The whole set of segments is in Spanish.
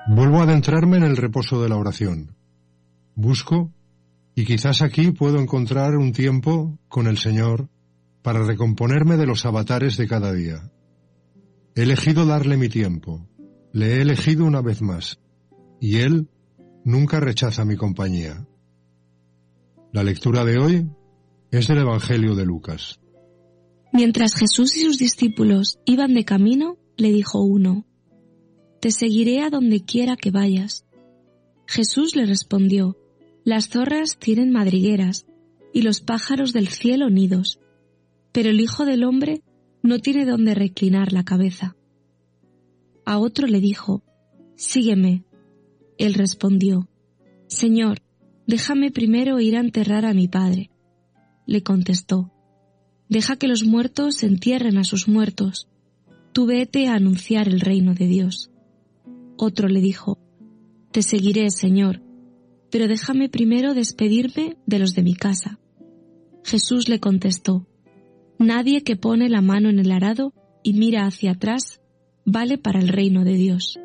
Vuelvo a adentrarme en el reposo de la oración. Busco, y quizás aquí puedo encontrar un tiempo con el Señor para recomponerme de los avatares de cada día. He elegido darle mi tiempo, le he elegido una vez más, y Él nunca rechaza mi compañía. La lectura de hoy es del Evangelio de Lucas. Mientras Jesús y sus discípulos iban de camino, le dijo uno: «Te seguiré a donde quiera que vayas». Jesús le respondió: «Las zorras tienen madrigueras, y los pájaros del cielo nidos, pero el Hijo del Hombre no tiene donde reclinar la cabeza». A otro le dijo: «Sígueme». Él respondió: «Señor, déjame primero ir a enterrar a mi padre». Le contestó: «Deja que los muertos entierren a sus muertos. Tú vete a anunciar el reino de Dios». Otro le dijo: «Te seguiré, Señor, pero déjame primero despedirme de los de mi casa». Jesús le contestó: «Nadie que pone la mano en el arado y mira hacia atrás vale para el reino de Dios».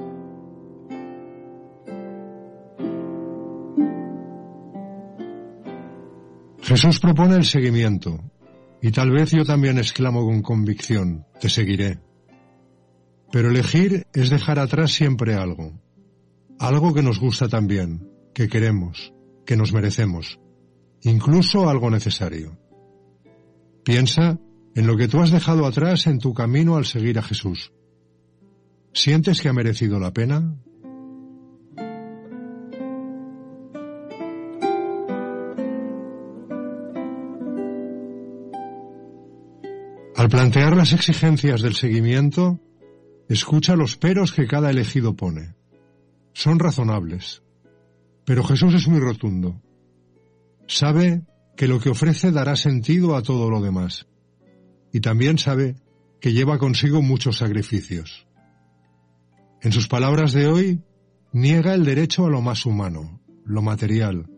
Jesús propone el seguimiento, y tal vez yo también exclamo con convicción: te seguiré. Pero elegir es dejar atrás siempre algo que nos gusta también, que queremos, que nos merecemos, incluso algo necesario. Piensa en lo que tú has dejado atrás en tu camino al seguir a Jesús. ¿Sientes que ha merecido la pena? Al plantear las exigencias del seguimiento, escucha los peros que cada elegido pone. Son razonables, pero Jesús es muy rotundo. Sabe que lo que ofrece dará sentido a todo lo demás, y también sabe que lleva consigo muchos sacrificios. En sus palabras de hoy, niega el derecho a lo más humano, lo material,